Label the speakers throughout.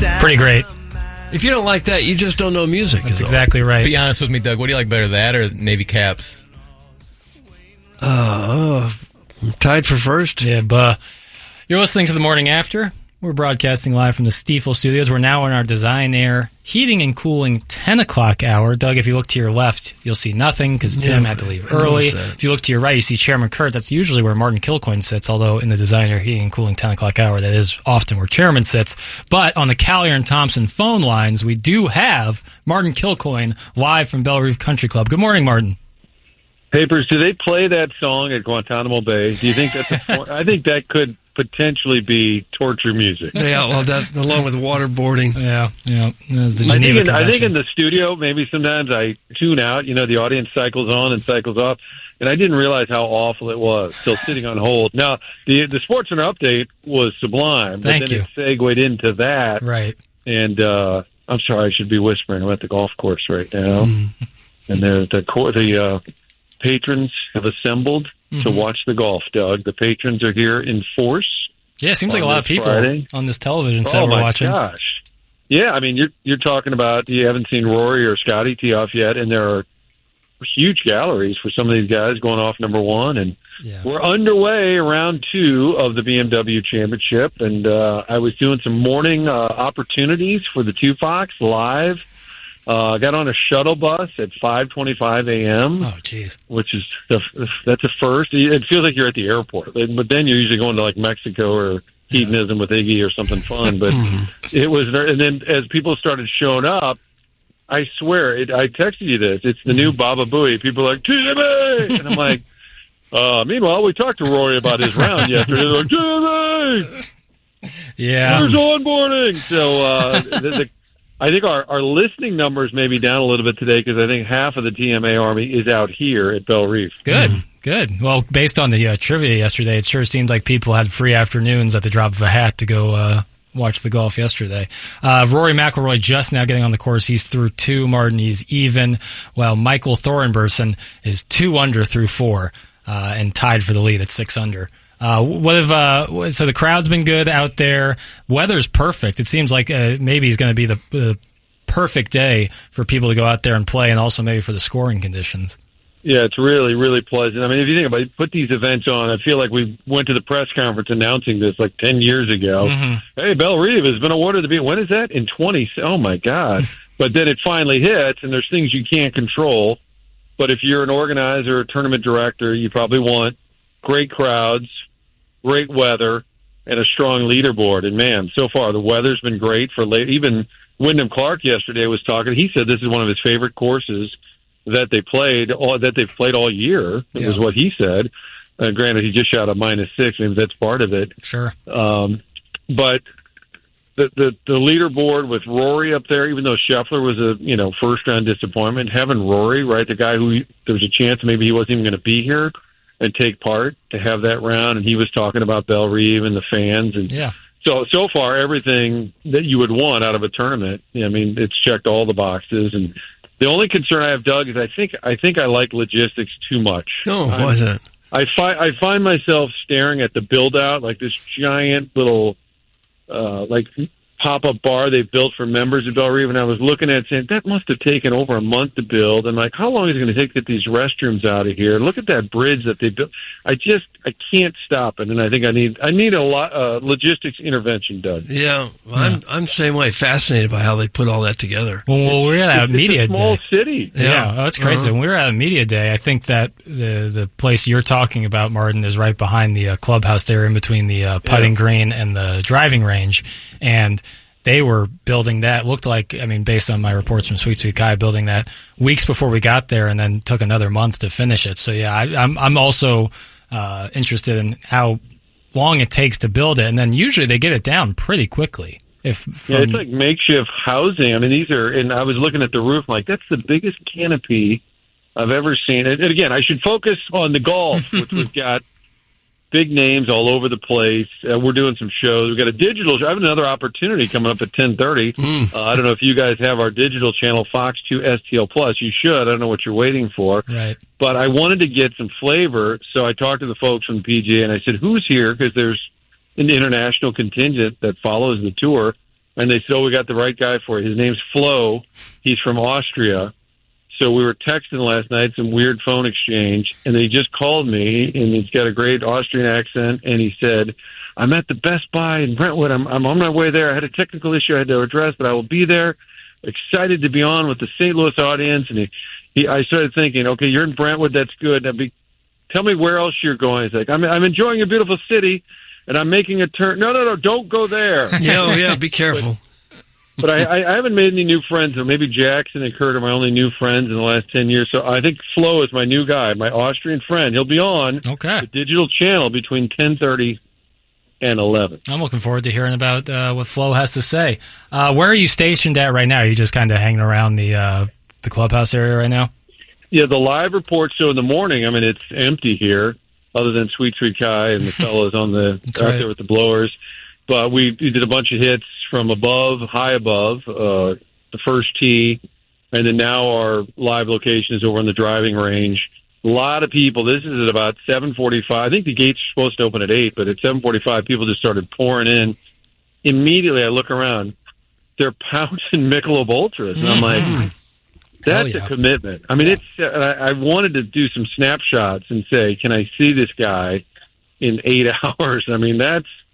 Speaker 1: Pretty great.
Speaker 2: If you don't like that, you just don't know music.
Speaker 1: That's exactly right.
Speaker 3: Be honest with me, Doug. What do you like better, that or Navy Caps?
Speaker 2: Tied for first.
Speaker 1: Yeah, but you're listening to The Morning After. We're broadcasting live from the Stiefel Studios. We're now in our Design Air heating and cooling 10 o'clock hour. Doug, if you look to your left, you'll see nothing because Tim had to leave early. If you look to your right, you see Chairman Kurt. That's usually where Martin Kilcoyne sits, although in the Design Air heating and cooling 10 o'clock hour, that is often where Chairman sits. But on the Callier and Thompson phone lines, we do have Martin Kilcoyne live from Belle Reve Country Club. Good morning, Martin.
Speaker 4: Papers, do they play that song at Guantanamo Bay? Do you think that's I think that could potentially be torture music.
Speaker 2: Yeah, well, that along with waterboarding.
Speaker 1: Yeah. The
Speaker 4: I think in the studio, maybe sometimes I tune out. You know, the audience cycles on and cycles off, and I didn't realize how awful it was. Still sitting on hold. Now, the Sports Center update was sublime, but then it segued into that.
Speaker 1: Right.
Speaker 4: And I'm sorry, I should be whispering. I'm at the golf course right now, and the patrons have assembled to watch the golf, Doug. The patrons are here in force.
Speaker 1: Yeah, it seems like a lot of people on this television set we're watching.
Speaker 4: Oh, my gosh. Yeah, I mean, you're talking about you haven't seen Rory or Scotty tee off yet, and there are huge galleries for some of these guys going off number one. And we're underway round 2 of the BMW Championship, and I was doing some morning opportunities for the 2 Fox live. Got on a shuttle bus at 5:25 a.m.
Speaker 1: Oh, jeez.
Speaker 4: Which is that's a first. It feels like you're at the airport, but then you're usually going to like Mexico or hedonism with Iggy or something fun. But it was, and then as people started showing up, I swear, I texted you this. It's the new Baba Booey. People are like, TMA! And I'm like, meanwhile, we talked to Rory about his round yesterday. They're like, TMA!
Speaker 1: Yeah.
Speaker 4: There's onboarding. So, I think our listening numbers may be down a little bit today because I think half of the TMA Army is out here at Belle Reve.
Speaker 1: Good. Well, based on the trivia yesterday, it sure seemed like people had free afternoons at the drop of a hat to go watch the golf yesterday. Rory McIlroy just now getting on the course. He's through 2. Martin, he's even, while Michael Thorenbersen is 2 under through 4 and tied for the lead at 6 under. So the crowd's been good out there. Weather's perfect. It seems like maybe it's going to be the perfect day for people to go out there and play, and also maybe for the scoring conditions.
Speaker 4: Yeah, it's really, really pleasant. I mean, if you think about it, put these events on, I feel like we went to the press conference announcing this like 10 years ago. Hey, Belle Reve has been awarded when is that? In 20. Oh, my God. But then it finally hits, and there's things you can't control. But if you're an organizer or tournament director, you probably want great crowds, great weather, and a strong leaderboard. And, man, so far the weather's been great for late. Even Wyndham Clark yesterday was talking. He said this is one of his favorite courses that they've played all year. It was what he said. Granted, he just shot a -6, and that's part of it.
Speaker 1: Sure.
Speaker 4: But the leaderboard with Rory up there, even though Scheffler was a first-round disappointment, having Rory, right, the guy who there was a chance maybe he wasn't even going to be here and take part to have that round, and he was talking about Belle Reve and the fans, and so far everything that you would want out of a tournament. I mean, it's checked all the boxes, and the only concern I have, Doug, is I think I like logistics too much.
Speaker 2: Oh, why is that?
Speaker 4: I find myself staring at the build out like this giant little pop-up bar they built for members of Belle Reve, and I was looking at it saying, that must have taken over a month to build, and like, how long is it going to take to get these restrooms out of here? Look at that bridge that they built. I can't stop it, and I think I need a lot logistics intervention, Doug.
Speaker 2: Yeah, I'm the same way, fascinated by how they put all that together.
Speaker 1: Well, we're at a media day.
Speaker 4: Small city.
Speaker 1: Yeah, that's crazy. When we were at a media day, I think that the place you're talking about, Martin, is right behind the clubhouse there, in between the putting green and the driving range, and they were building that, looked like, I mean, based on my reports from Sweet Sweet Kai, building that weeks before we got there, and then took another month to finish it. So, yeah, I'm also interested in how long it takes to build it, and then usually they get it down pretty quickly. It's
Speaker 4: like makeshift housing. I mean, and I was looking at the roof, like, that's the biggest canopy I've ever seen. And again, I should focus on the golf, which we've got big names all over the place. We're doing some shows. We've got a digital show. I have another opportunity coming up at 10:30. I don't know if you guys have our digital channel, Fox 2 STL Plus. You should. I don't know what you're waiting for.
Speaker 1: Right.
Speaker 4: But I wanted to get some flavor, so I talked to the folks from the PGA, and I said, who's here? Because there's an international contingent that follows the tour. And they said, we got the right guy for it. His name's Flo. He's from Austria. So we were texting last night, some weird phone exchange, and he just called me, and he's got a great Austrian accent, and he said, I'm at the Best Buy in Brentwood. I'm on my way there. I had a technical issue I had to address, but I will be there. Excited to be on with the St. Louis audience. And I started thinking, okay, you're in Brentwood. That's good. Tell me where else you're going. He's like, I'm enjoying a beautiful city, and I'm making a turn. No, don't go there.
Speaker 2: Yeah, be careful.
Speaker 4: But I haven't made any new friends. Or maybe Jackson and Kurt are my only new friends in the last 10 years. So I think Flo is my new guy, my Austrian friend. He'll be on the digital channel between 10:30 and 11.
Speaker 1: I'm looking forward to hearing about what Flo has to say. Where are you stationed at right now? Are you just kind of hanging around the clubhouse area right now?
Speaker 4: Yeah, the live report. So in the morning, I mean, it's empty here, other than Sweet Kai and the fellas on the out there with the blowers. But we did a bunch of hits from above, high above, the first tee, and then now our live location is over on the driving range. A lot of people. This is at about 7:45. I think the gates are supposed to open at 8, but at 7:45, people just started pouring in. Immediately, I look around. They're pouncing Michelob Ultras, and I'm like, that's a commitment. I mean, I wanted to do some snapshots and say, can I see this guy in 8 hours? I mean,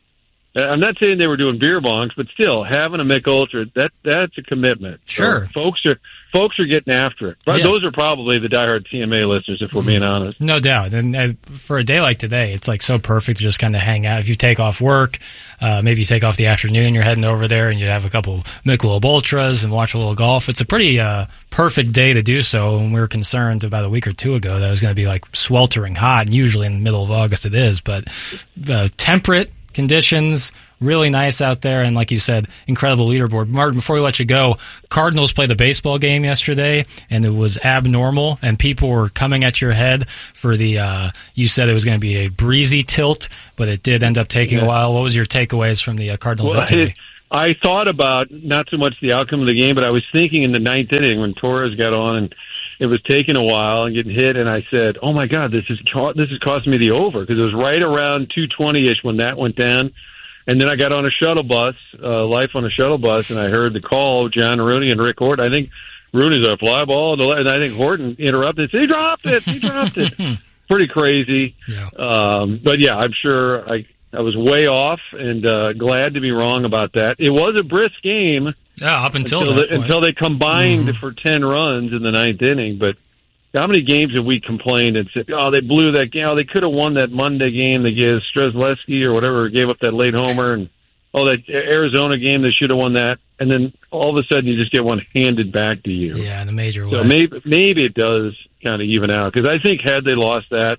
Speaker 4: I'm not saying they were doing beer bongs, but still having a Mick Ultra, that's a commitment.
Speaker 1: Sure,
Speaker 4: so folks are getting after it. But those are probably the diehard TMA listeners, if we're being honest.
Speaker 1: No doubt. And for a day like today, it's like so perfect to just kind of hang out. If you take off work, maybe you take off the afternoon, you're heading over there, and you have a couple Michelob Ultras and watch a little golf. It's a pretty perfect day to do so. And we were concerned about a week or two ago that it was going to be like sweltering hot, and usually in the middle of August it is, but temperate conditions, really nice out there, and like you said, incredible leaderboard. Martin, before we let you go, Cardinals played a baseball game yesterday, and it was abnormal, and people were coming at your head for you said it was going to be a breezy tilt, but it did end up taking a while. What was your takeaways from the Cardinal victory?
Speaker 4: I thought about not so much the outcome of the game, but I was thinking in the ninth inning when Torres got on and it was taking a while and getting hit, and I said, "Oh my God, this is costing me the over," because it was right around 2:20ish when that went down. And then I got on a shuttle bus, Life on a shuttle bus, and I heard the call, John Rooney and Rick Horton. I think Rooney's a fly ball, and I think Horton interrupted. He dropped it. Pretty crazy. Yeah. But yeah, I'm sure I was way off, and glad to be wrong about that. It was a brisk game.
Speaker 1: Yeah, up until
Speaker 4: they combined for 10 runs in the ninth inning. But how many games have we complained and said, "Oh, they blew that game. Oh, they could have won that Monday game. They gave Strzelecki or whatever gave up that late homer, and that Arizona game they should have won that." And then all of a sudden you just get one handed back to you.
Speaker 1: Yeah, in a major way.
Speaker 4: So maybe it does kind of even out, because I think had they lost that,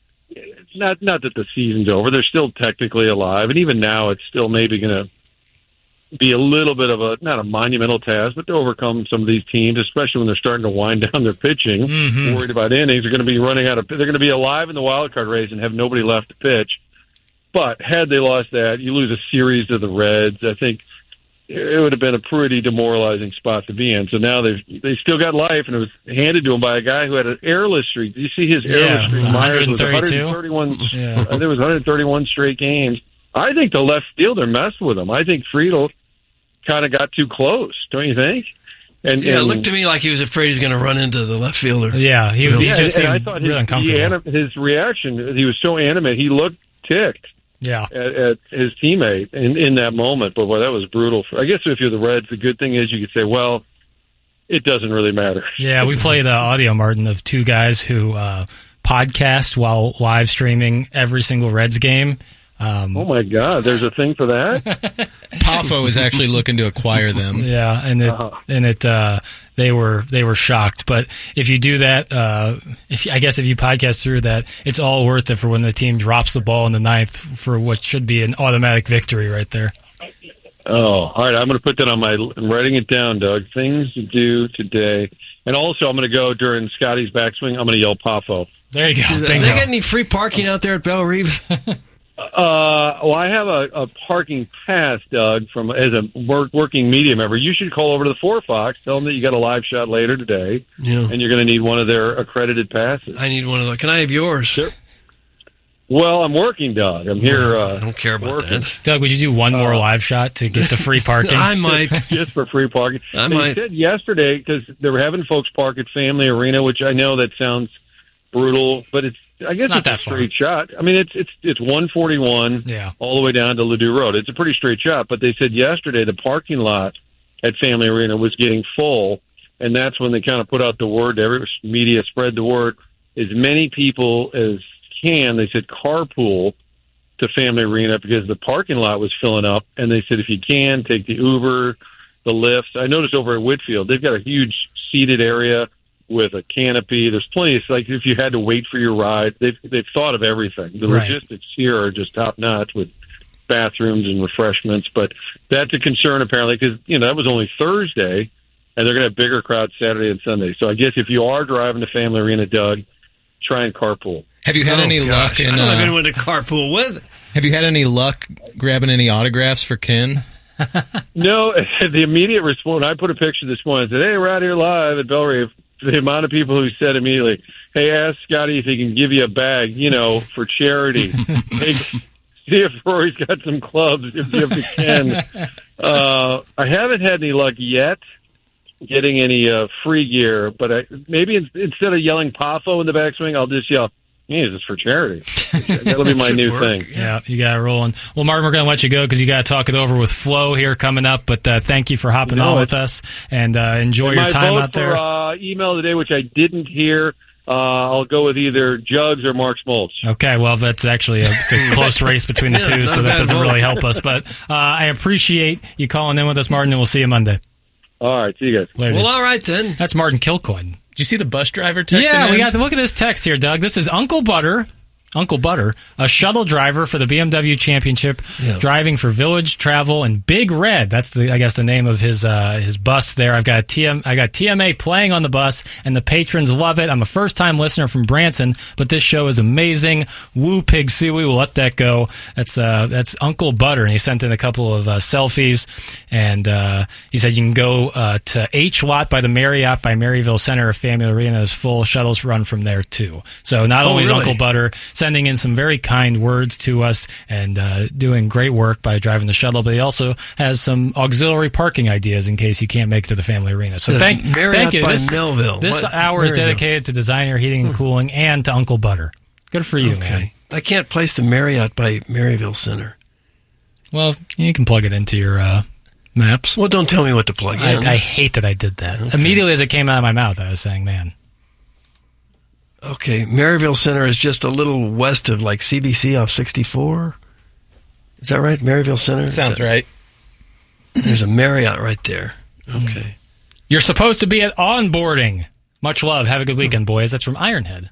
Speaker 4: not that the season's over, they're still technically alive, and even now it's still maybe going to be a little bit of not a monumental task, but to overcome some of these teams, especially when they're starting to wind down their pitching, worried about innings. They're going to be they're going to be alive in the wild card race and have nobody left to pitch. But had they lost that, you lose a series to the Reds. I think it would have been a pretty demoralizing spot to be in. So now they still got life, and it was handed to them by a guy who had an airless streak. Did you see his airless streak? 131.
Speaker 1: Yeah.
Speaker 4: There was 131 straight games. I think the left fielder messed with him. I think Friedel kind of got too close, don't you think? And
Speaker 2: it looked to me like he was afraid he was going to run into the left fielder.
Speaker 1: Yeah, he just seemed
Speaker 4: I thought
Speaker 1: really uncomfortable.
Speaker 4: his reaction, he was so animate, he looked ticked.
Speaker 1: Yeah,
Speaker 4: at his teammate in that moment. But boy, that was brutal. I guess if you're the Reds, the good thing is you could say, well, it doesn't really matter.
Speaker 1: Yeah, we play the audio, Martin, of two guys who podcast while live streaming every single Reds game.
Speaker 4: Oh my God! There's a thing for that.
Speaker 3: Pafo is actually looking to acquire them.
Speaker 1: Yeah, and they were shocked. But if you do that, if you podcast through that, it's all worth it for when the team drops the ball in the ninth for what should be an automatic victory right there.
Speaker 4: Oh, all right. I'm going to put that I'm writing it down, Doug. Things to do today, and also I'm going to go during Scotty's backswing. I'm going to yell Pafo.
Speaker 1: There you go.
Speaker 2: Do they get any free parking out there at Belle Reeves?
Speaker 4: Well, I have a parking pass, Doug, as a working media member. You should call over to the 4 Fox, tell them that you got a live shot later today, and you're going to need one of their accredited passes.
Speaker 2: I need one of those. Can I have yours?
Speaker 4: Sure. Well, I'm working, Doug. I'm here.
Speaker 2: I don't care about
Speaker 4: working.
Speaker 2: that.
Speaker 1: Doug, would you do one more live shot to get the free parking?
Speaker 2: I might.
Speaker 4: Just for free parking.
Speaker 2: I
Speaker 4: They
Speaker 2: might.
Speaker 4: said yesterday, because they were having folks park at Family Arena, which I know that sounds brutal, but I guess
Speaker 1: Not
Speaker 4: it's a
Speaker 1: that far.
Speaker 4: straight shot. I mean, it's 141
Speaker 1: Yeah.
Speaker 4: all the way down to Ladue Road. It's a pretty straight shot, but they said yesterday the parking lot at Family Arena was getting full, and that's when they kind of put out the word, every media spread the word, as many people as can, they said carpool to Family Arena because the parking lot was filling up, and they said if you can, take the Uber, the Lyft. I noticed over at Whitfield, they've got a huge seated area with a canopy. There's plenty of, like, if you had to wait for your ride, they've thought of everything. The
Speaker 1: Right.
Speaker 4: logistics here are just top notch with bathrooms and refreshments, but that's a concern apparently because, that was only Thursday, and they're going to have bigger crowds Saturday and Sunday. So I guess if you are driving to Family Arena, Doug, try and carpool.
Speaker 3: Have you had any luck in?
Speaker 2: I don't have anyone to carpool with.
Speaker 3: Have you had any luck grabbing any autographs for Ken?
Speaker 4: No, the immediate response, I put a picture this morning and said, hey, we're out here live at Bellerive. The amount of people who said immediately, hey, ask Scotty if he can give you a bag, for charity. Hey, see if Rory's got some clubs, if you can. I haven't had any luck yet getting any free gear, but maybe instead of yelling Pafo in the backswing, I'll just yell, hey, this is for charity. That'll be my new thing.
Speaker 1: Yeah, you got it rolling. Well, Martin, we're going to let you go because you got to talk it over with Flo here coming up. But thank you for hopping on with us, and enjoy your time out there.
Speaker 4: My vote for email today, which I didn't hear, I'll go with either Jugs or Mark Smoltz.
Speaker 1: Okay, well, that's actually it's a close race between the two, so that doesn't really help us. But I appreciate you calling in with us, Martin, and we'll see you Monday.
Speaker 4: All right, see you guys.
Speaker 1: Later.
Speaker 2: Well, all right then.
Speaker 1: That's Martin Kilcoyne.
Speaker 3: Did you see the bus driver text?
Speaker 1: Yeah, we got to look at this text here, Doug. This is Uncle Butter, a shuttle driver for the BMW Championship, driving for Village Travel and Big Red. That's the name of his bus there. I got TMA playing on the bus, and the patrons love it. I'm a first time listener from Branson, but this show is amazing. Woo Pig Suey, we'll let that go. That's Uncle Butter, and he sent in a couple of selfies, and he said you can go to H Lot by the Marriott by Maryville Center or Family Arena's full shuttles run from there too. So not only is
Speaker 2: really?
Speaker 1: Uncle Butter sending in some very kind words to us and doing great work by driving the shuttle, but he also has some auxiliary parking ideas in case you can't make it to the Family Arena. So thank you.
Speaker 2: By
Speaker 1: This
Speaker 2: Melville.
Speaker 1: This
Speaker 2: What?
Speaker 1: hour is
Speaker 2: Maryville.
Speaker 1: dedicated to Designer Heating and Cooling and to Uncle Butter. Good for you, man.
Speaker 2: I can't place the Marriott by Maryville Center.
Speaker 1: Well, you can plug it into your maps.
Speaker 2: Well, don't tell me what to plug in.
Speaker 1: I hate that I did that.
Speaker 2: Okay.
Speaker 1: Immediately as it came out of my mouth, I was saying, man.
Speaker 2: Okay, Maryville Center is just a little west of like CBC off 64. Is that right? Maryville Center?
Speaker 3: Sounds right.
Speaker 2: There's a Marriott right there. Okay.
Speaker 1: You're supposed to be at onboarding. Much love. Have a good weekend, boys. That's from Ironhead.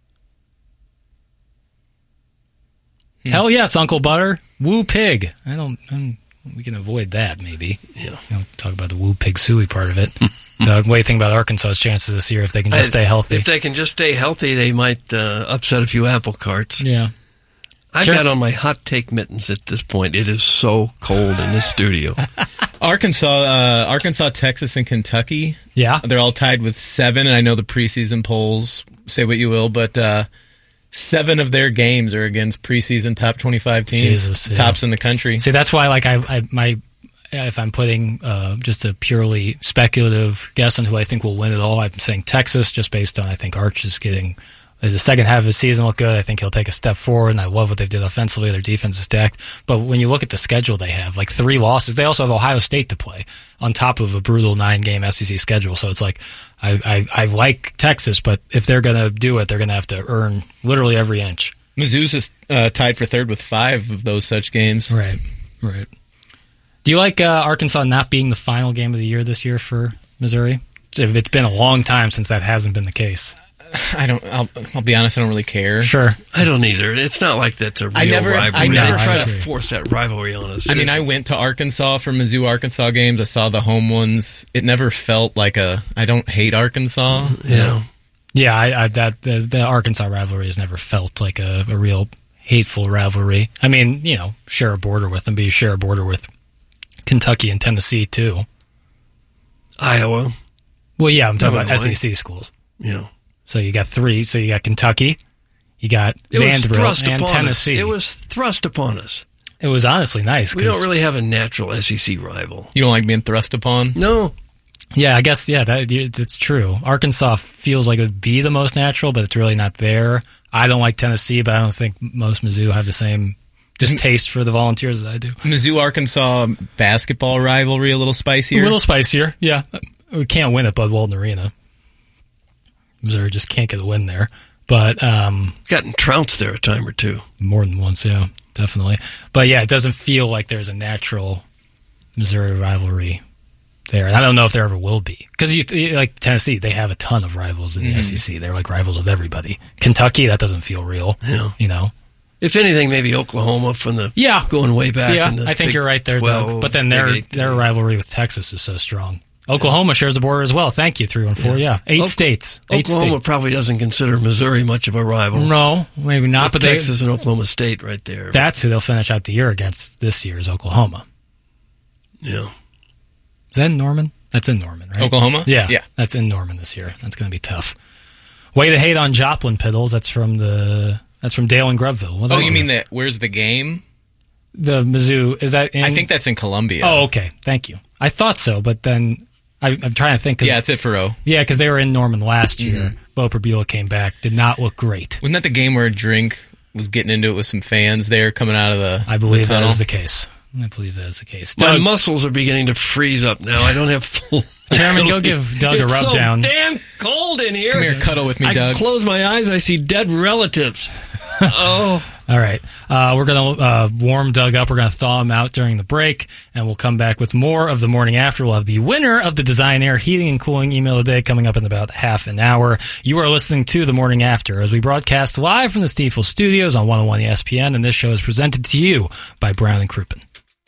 Speaker 1: Hell yes, Uncle Butter. Woo Pig. We can avoid that, maybe.
Speaker 2: Yeah.
Speaker 1: Talk about the Woo Pig Suey part of it. Doug, what do you think about Arkansas's chances this year if they can just stay healthy?
Speaker 2: If they can just stay healthy, they might upset a few apple carts.
Speaker 1: Yeah.
Speaker 2: I've
Speaker 1: Sure.
Speaker 2: got on my hot take mittens at this point. It is so cold in this studio.
Speaker 3: Arkansas, Texas, and Kentucky.
Speaker 1: Yeah.
Speaker 3: They're all tied with 7, and I know the preseason polls, say what you will, but 7 of their games are against preseason top 25 teams,
Speaker 1: Jesus, yeah.
Speaker 3: tops in the country.
Speaker 1: See, that's why, if I'm putting just a purely speculative guess on who I think will win it all, I'm saying Texas, just based on I think Arch is getting the second half of his season look good. I think he'll take a step forward, and I love what they did offensively. Their defense is stacked. But when you look at the schedule they have, like 3 losses, they also have Ohio State to play on top of a brutal 9-game SEC schedule. So it's like I like Texas, but if they're going to do it, they're going to have to earn literally every inch.
Speaker 3: Mizzou's is tied for 3rd with 5 of those such games.
Speaker 1: Right. Do you like Arkansas not being the final game of the year this year for Missouri? It's been a long time since that hasn't been the case.
Speaker 3: I'll be honest, I don't really care.
Speaker 1: Sure.
Speaker 2: I don't either. It's not like that's a real rivalry.
Speaker 3: I never
Speaker 2: They try
Speaker 1: tried-
Speaker 2: to force that rivalry on us.
Speaker 3: I mean, I went to Arkansas for Mizzou Arkansas games. I saw the home ones. It never felt like I don't hate Arkansas.
Speaker 2: Yeah.
Speaker 1: Yeah, the Arkansas rivalry has never felt like a real hateful rivalry. I mean, share a border with them, but you share a border with Kentucky and Tennessee too.
Speaker 2: Iowa.
Speaker 1: Well, yeah, I'm talking about
Speaker 2: Illinois.
Speaker 1: SEC schools.
Speaker 2: Yeah.
Speaker 1: So you got 3. So you got Kentucky, You got
Speaker 2: It was
Speaker 1: Vanderbilt
Speaker 2: thrust
Speaker 1: and
Speaker 2: upon
Speaker 1: Tennessee.
Speaker 2: us. It was thrust upon us.
Speaker 1: It was honestly nice.
Speaker 2: We don't really have a natural SEC rival.
Speaker 3: You don't like being thrust upon?
Speaker 2: No.
Speaker 1: Yeah, I guess, that's true. Arkansas feels like it would be the most natural, but it's really not there. I don't like Tennessee, but I don't think most Mizzou have the same distaste for the Volunteers as I do.
Speaker 3: Mizzou-Arkansas basketball rivalry a little spicier?
Speaker 1: A little spicier, yeah. We can't win at Bud Walton Arena. Missouri just can't get a win there. But
Speaker 2: gotten trounced there a time or two.
Speaker 1: More than once, yeah, definitely. But yeah, it doesn't feel like there's a natural Missouri rivalry there. And I don't know if there ever will be. Because like Tennessee, they have a ton of rivals in the SEC. They're like rivals with everybody. Kentucky, that doesn't feel real.
Speaker 2: Yeah.
Speaker 1: You know?
Speaker 2: If anything, maybe Oklahoma from the going way back.
Speaker 1: Yeah,
Speaker 2: in the
Speaker 1: I think
Speaker 2: Big
Speaker 1: you're right there,
Speaker 2: 12,
Speaker 1: Doug. But then
Speaker 2: Big
Speaker 1: their
Speaker 2: 8.
Speaker 1: rivalry with Texas is so strong. Oklahoma shares a border as well. Thank you, 314. Yeah, 8 states.
Speaker 2: Oklahoma probably doesn't consider Missouri much of a rival.
Speaker 1: No, maybe not. But
Speaker 2: Texas and Oklahoma State right there.
Speaker 1: That's who they'll finish out the year against this year is Oklahoma.
Speaker 2: Yeah.
Speaker 1: Is that in Norman? That's in Norman, right?
Speaker 3: Oklahoma?
Speaker 1: Yeah. That's in Norman this year. That's going to be tough. Way to hate on Joplin Piddles. That's from Dale and Grubville.
Speaker 3: You mean that? Where's the game?
Speaker 1: The Mizzou, is that in?
Speaker 3: I think that's in Columbia.
Speaker 1: Oh, okay. Thank you. I thought so, but then I'm trying to think.
Speaker 3: Yeah, it's at Faroe.
Speaker 1: Yeah, because they were in Norman last year. Bo Perbula came back. Did not look great.
Speaker 3: Wasn't that the game where Drink was getting into it with some fans there coming out of the
Speaker 1: I believe
Speaker 3: the
Speaker 1: that
Speaker 3: tunnel?
Speaker 1: is the case. I believe that is the case.
Speaker 2: My
Speaker 1: Doug,
Speaker 2: muscles are beginning to freeze up now. I don't have full...
Speaker 1: Chairman, go give Doug a
Speaker 2: It's
Speaker 1: rub
Speaker 2: so
Speaker 1: down.
Speaker 2: damn cold in here.
Speaker 3: Come here, cuddle with me,
Speaker 2: I
Speaker 3: Doug.
Speaker 2: close my eyes, I see dead relatives. Oh.
Speaker 1: All right. We're going to warm Doug up. We're going to thaw him out during the break, and we'll come back with more of the morning after. We'll have the winner of the Design Air Heating and Cooling email today coming up in about half an hour. You are listening to The Morning After as we broadcast live from the Stiefel Studios on 101 ESPN, and this show is presented to you by Brown and Crouppen.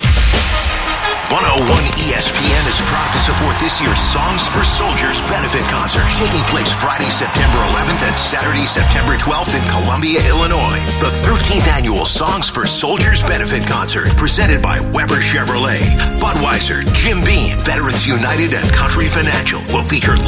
Speaker 5: 101 ESPN is proud to support this year's Songs for Soldiers benefit concert taking place Friday, September 11th and Saturday, September 12th in Columbia, Illinois. The 13th annual Songs for Soldiers benefit concert presented by Weber Chevrolet, Budweiser, Jim Beam, Veterans United, and Country Financial will feature